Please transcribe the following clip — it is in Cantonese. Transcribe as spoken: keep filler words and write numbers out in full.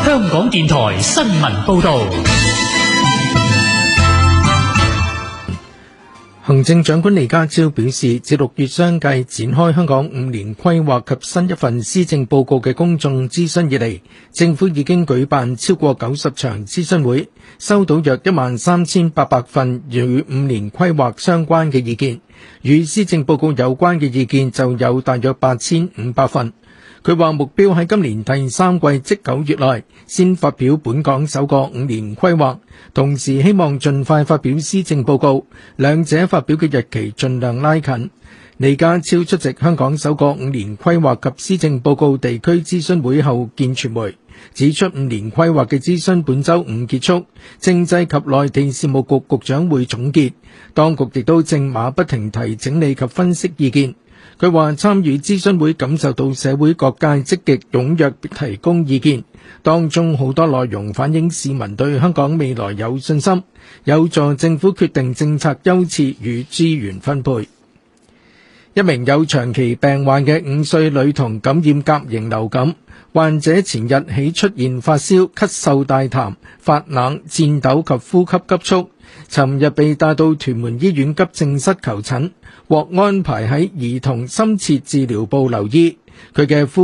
香港電台新聞報道。 行政長官李家超表示，自六月相繼展開香港五年規劃及新一份施政報告嘅公眾諮詢以嚟，政府已經舉辦超過九十場諮詢會，收到約一萬三千八百份與五年規劃相關嘅意見，與施政報告有關嘅意見就有大約八千五百份。佢話目標喺今年第三季即九月內先發表本港首個五年規劃，同時希望盡快發表施政報告，兩者發表嘅日期盡量拉近。李家超出席香港首個五年規劃及施政報告地區諮詢會後見傳媒，指出五年規劃嘅諮詢本週五結束，政制及內地事務局局長會總結，當局亦都正馬不停蹄整理及分析意見。佢話參與諮詢會感受到社會各界積極踴躍提供意見，當中好多內容反映市民對香港未來有信心，有助政府決定政策優次與資源分配。一名有長期病患嘅五歲女童感染甲型流感，患者前日起出現發燒、咳嗽帶痰、發冷、顫抖及呼吸急促，尋日被帶到屯門醫院急症室求診，獲安排喺兒童深切治療部留醫。佢嘅呼